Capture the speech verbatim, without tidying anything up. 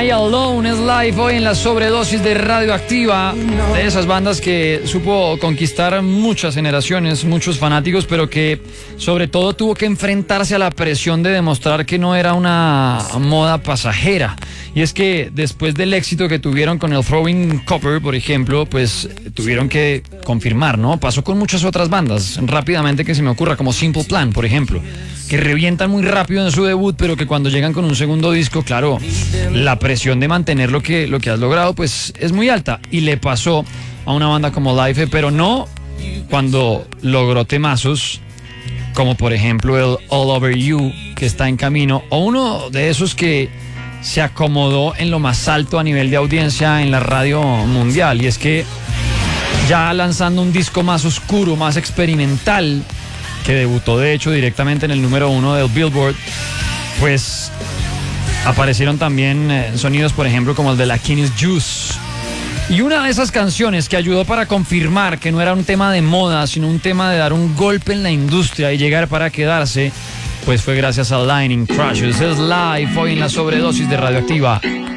I Alone es live hoy en la sobredosis de Radioactiva, de esas bandas que supo conquistar muchas generaciones, muchos fanáticos, pero que sobre todo tuvo que enfrentarse a la presión de demostrar que no era una moda pasajera. Y es que después del éxito que tuvieron con el Throwing Copper, por ejemplo, pues tuvieron que confirmar, ¿no? Pasó con muchas otras bandas, rápidamente que se me ocurra, como Simple Plan, por ejemplo, que revientan muy rápido en su debut, pero que cuando llegan con un segundo disco, claro, la presión de mantener lo que, lo que has logrado, pues es muy alta. Y le pasó a una banda como Life, pero no cuando logró temazos, como por ejemplo el All Over You, que está en camino, o uno de esos que se acomodó en lo más alto a nivel de audiencia en la radio mundial. Y es que ya lanzando un disco más oscuro, más experimental, que debutó de hecho directamente en el número uno del Billboard, pues aparecieron también eh, sonidos, por ejemplo, como el de la King's Juice. Y una de esas canciones que ayudó para confirmar que no era un tema de moda, sino un tema de dar un golpe en la industria y llegar para quedarse, pues fue gracias a Lightning Crashes. Es live hoy en la sobredosis de Radioactiva.